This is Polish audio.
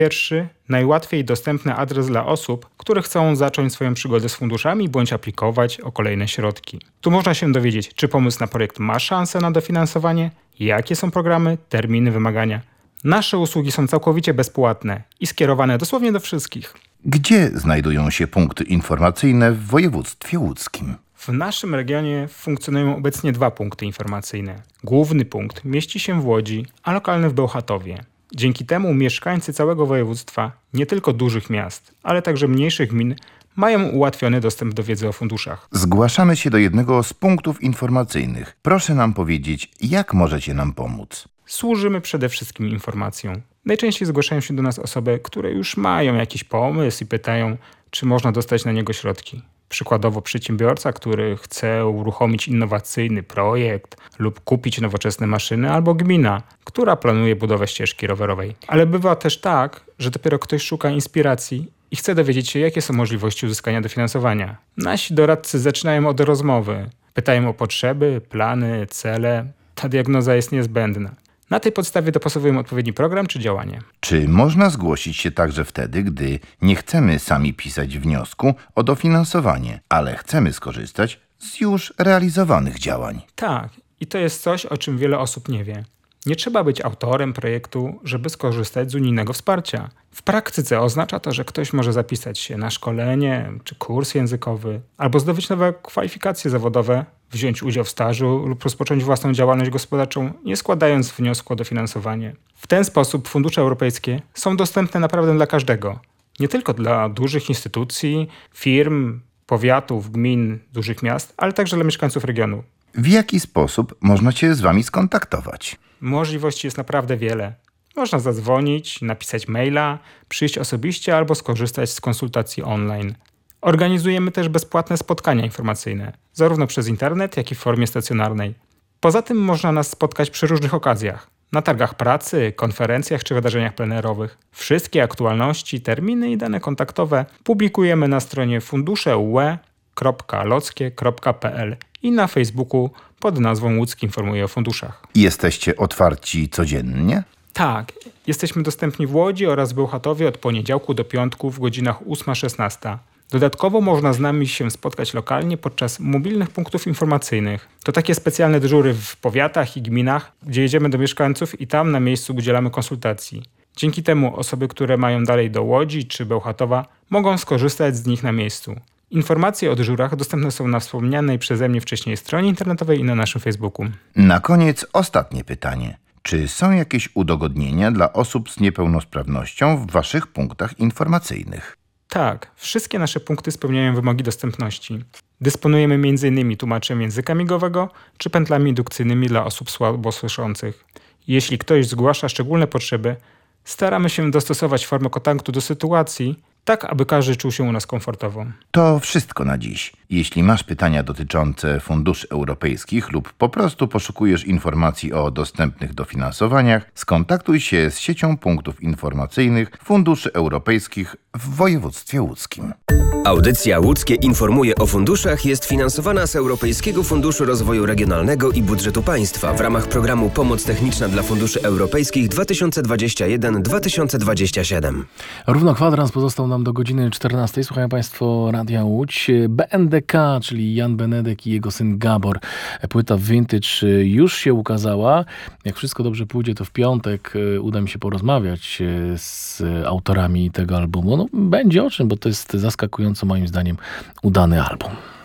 Pierwszy, najłatwiej dostępny adres dla osób, które chcą zacząć swoją przygodę z funduszami bądź aplikować o kolejne środki. Tu można się dowiedzieć, czy pomysł na projekt ma szansę na dofinansowanie, jakie są programy, terminy, wymagania. Nasze usługi są całkowicie bezpłatne i skierowane dosłownie do wszystkich. Gdzie znajdują się punkty informacyjne w województwie łódzkim? W naszym regionie funkcjonują obecnie 2 punkty informacyjne. Główny punkt mieści się w Łodzi, a lokalny w Bełchatowie. Dzięki temu mieszkańcy całego województwa, nie tylko dużych miast, ale także mniejszych gmin, mają ułatwiony dostęp do wiedzy o funduszach. Zgłaszamy się do jednego z punktów informacyjnych. Proszę nam powiedzieć, jak możecie nam pomóc? Służymy przede wszystkim informacją. Najczęściej zgłaszają się do nas osoby, które już mają jakiś pomysł i pytają, czy można dostać na niego środki. Przykładowo przedsiębiorca, który chce uruchomić innowacyjny projekt lub kupić nowoczesne maszyny, albo gmina, która planuje budowę ścieżki rowerowej. Ale bywa też tak, że dopiero ktoś szuka inspiracji i chce dowiedzieć się, jakie są możliwości uzyskania dofinansowania. Nasi doradcy zaczynają od rozmowy. Pytają o potrzeby, plany, cele. Ta diagnoza jest niezbędna. Na tej podstawie dopasowujemy odpowiedni program czy działanie. Czy można zgłosić się także wtedy, gdy nie chcemy sami pisać wniosku o dofinansowanie, ale chcemy skorzystać z już realizowanych działań? Tak, i to jest coś, o czym wiele osób nie wie. Nie trzeba być autorem projektu, żeby skorzystać z unijnego wsparcia. W praktyce oznacza to, że ktoś może zapisać się na szkolenie czy kurs językowy, albo zdobyć nowe kwalifikacje zawodowe, wziąć udział w stażu lub rozpocząć własną działalność gospodarczą, nie składając wniosku o dofinansowanie. W ten sposób fundusze europejskie są dostępne naprawdę dla każdego. Nie tylko dla dużych instytucji, firm, powiatów, gmin, dużych miast, ale także dla mieszkańców regionu. W jaki sposób można się z Wami skontaktować? Możliwości jest naprawdę wiele. Można zadzwonić, napisać maila, przyjść osobiście albo skorzystać z konsultacji online. Organizujemy też bezpłatne spotkania informacyjne, zarówno przez internet, jak i w formie stacjonarnej. Poza tym można nas spotkać przy różnych okazjach. Na targach pracy, konferencjach czy wydarzeniach plenerowych. Wszystkie aktualności, terminy i dane kontaktowe publikujemy na stronie fundusze.ue.lockie.pl i na Facebooku pod nazwą Łódzki informuje o funduszach. Jesteście otwarci codziennie? Tak, jesteśmy dostępni w Łodzi oraz w Bełchatowie od poniedziałku do piątku w godzinach 8-16. Dodatkowo można z nami się spotkać lokalnie podczas mobilnych punktów informacyjnych. To takie specjalne dyżury w powiatach i gminach, gdzie jedziemy do mieszkańców i tam na miejscu udzielamy konsultacji. Dzięki temu osoby, które mają dalej do Łodzi czy Bełchatowa, mogą skorzystać z nich na miejscu. Informacje o dyżurach dostępne są na wspomnianej przeze mnie wcześniej stronie internetowej i na naszym Facebooku. Na koniec ostatnie pytanie. Czy są jakieś udogodnienia dla osób z niepełnosprawnością w Waszych punktach informacyjnych? Tak, wszystkie nasze punkty spełniają wymogi dostępności. Dysponujemy m.in. tłumaczem języka migowego czy pętlami indukcyjnymi dla osób słabosłyszących. Jeśli ktoś zgłasza szczególne potrzeby, staramy się dostosować formę kontaktu do sytuacji, tak aby każdy czuł się u nas komfortowo. To wszystko na dziś. Jeśli masz pytania dotyczące funduszy europejskich lub po prostu poszukujesz informacji o dostępnych dofinansowaniach, skontaktuj się z siecią punktów informacyjnych funduszy europejskich w województwie łódzkim. Audycja Łódzkie informuje o funduszach jest finansowana z Europejskiego Funduszu Rozwoju Regionalnego i Budżetu Państwa w ramach programu Pomoc Techniczna dla Funduszy Europejskich 2021-2027. Równo kwadrans pozostał nam do godziny 14. Słuchają Państwo Radia Łódź. BNDK, czyli Jan Benedek i jego syn Gabor. Płyta Vintage już się ukazała. Jak wszystko dobrze pójdzie, to w piątek uda mi się porozmawiać z autorami tego albumu. No, będzie o czym, bo to jest zaskakująco moim zdaniem udany album.